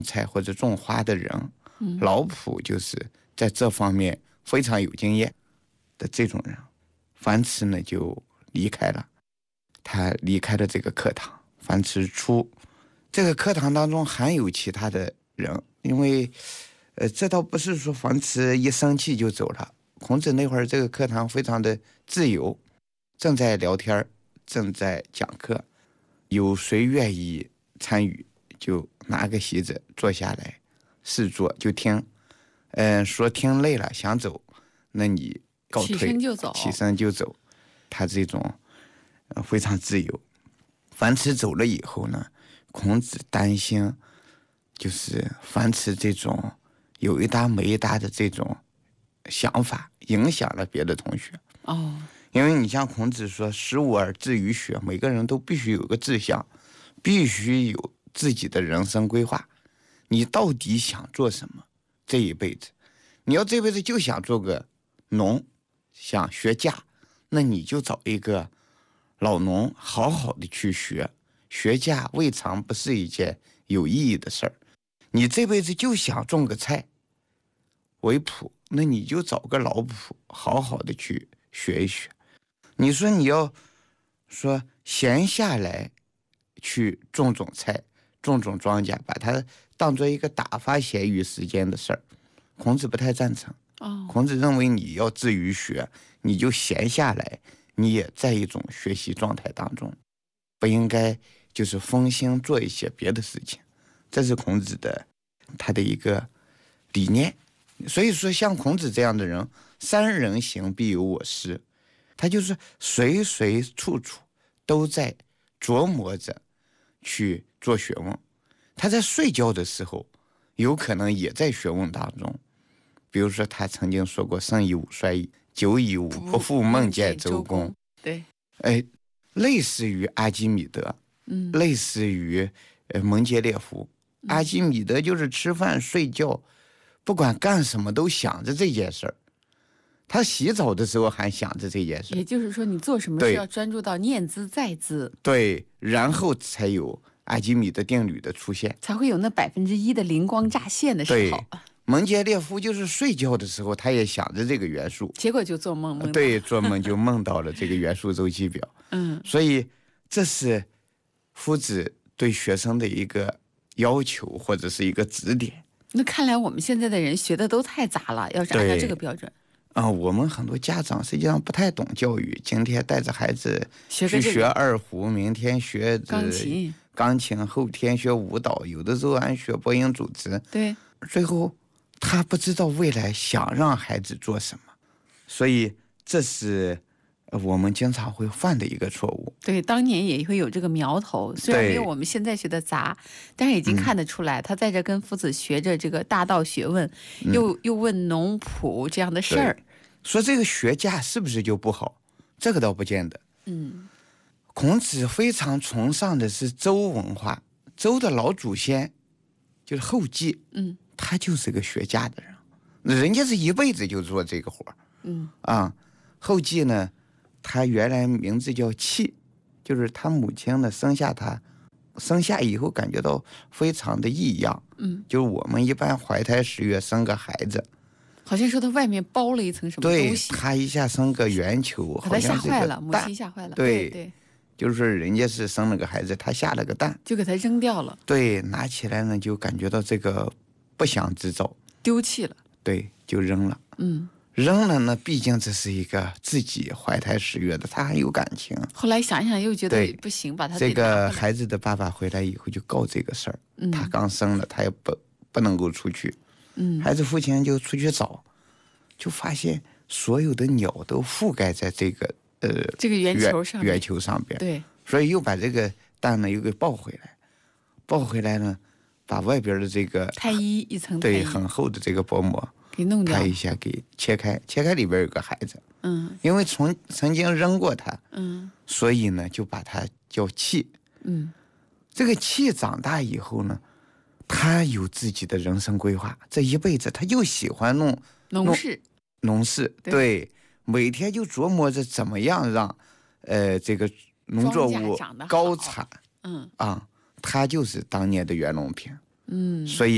菜或者种花的人，老仆就是在这方面非常有经验的这种人。樊迟呢就离开了，他离开了这个课堂。樊迟出这个课堂当中还有其他的人，因为这倒不是说樊迟一生气就走了。孔子那会儿这个课堂非常的自由，正在聊天，正在讲课，有谁愿意参与就拿个席子坐下来试坐就听。说听累了想走，那你告退，起身就走。他这种非常自由。樊迟走了以后呢，孔子担心就是樊迟这种有一搭没一搭的这种想法影响了别的同学。因为你像孔子说十五而志于学，每个人都必须有个志向，必须有自己的人生规划。你到底想做什么这一辈子？你要这辈子就想做个农，想学驾，那你就找一个老农好好的去学驾，未尝不是一件有意义的事儿。你这辈子就想种个菜为仆，那你就找个老仆好好的去学一学。你说你要说闲下来去种菜，种庄稼，把它当做一个打发闲余时间的事儿，孔子不太赞成。孔子认为你要至于学，你就闲下来，你也在一种学习状态当中，不应该就是分心做一些别的事情。这是孔子的他的一个理念。所以说像孔子这样的人，三人行必有我师，他就是随随处处都在琢磨着去做学问。他在睡觉的时候有可能也在学问当中。比如说他曾经说过生以吾衰矣，久以吾不复梦见周公。 对， 类似于阿基米德，类似于蒙杰列夫。阿基米德就是吃饭睡觉不管干什么都想着这件事儿，他洗澡的时候还想着这件事。 也就是说你做什么事要专注到念兹在兹。 对，然后才有阿基米德定律的出现， 才会有那1%的灵光乍现的时候。 蒙杰列夫就是睡觉的时候他也想着这个元素， 结果就做梦对，做梦就梦到了这个元素周期表。所以这是夫子对学生的一个要求或者是一个指点。 那看来我们现在的人学的都太杂了，要是按照这个标准。 我们很多家长实际上不太懂教育，今天带着孩子去学二胡，明天学钢琴，后天学舞蹈，有的时候还学播音主持。 对， 最后他不知道未来想让孩子做什么，所以这是我们经常会犯的一个错误。 对，当年也会有这个苗头，虽然没有我们现在学的杂，但是已经看得出来，他在这跟夫子学着这个大道学问，又问农仆这样的事儿。 说这个学驾是不是就不好？这个倒不见得。孔子非常崇尚的是周文化，周的老祖先就是后稷，他就是个学驾的人，人家是一辈子就做这个活。后稷呢，他原来名字叫契，就是他母亲呢生下以后感觉到非常的异样。就是我们一般怀胎10月生个孩子， 好像说他外面包了一层什么东西， 对，他一下生个圆球， 把他吓坏了，母亲吓坏了。 对，就是说人家是生了个孩子，他下了个蛋， 就给他扔掉了。 对，拿起来呢就感觉到这个不祥之兆， 丢弃了。 对，就扔了。扔了呢，毕竟这是一个自己怀胎10月的，他很有感情。 后来想想又觉得不行，把他这个孩子的爸爸回来以后就告这个事儿。他刚生了，他也不能够出去。孩子父亲就出去找，就发现所有的鸟都覆盖在这个圆球上边。 对， 所以又把这个蛋呢又给抱回来呢，把外边的这个胎衣一层对很厚的这个薄膜给弄掉， 他一下给切开里边有个孩子。因为曾经扔过他，所以呢就把他叫契。这个契长大以后呢，他有自己的人生规划，这一辈子他就喜欢弄农事，对，每天就琢磨着怎么样让这个农作物高产。他就是当年的袁隆平。所以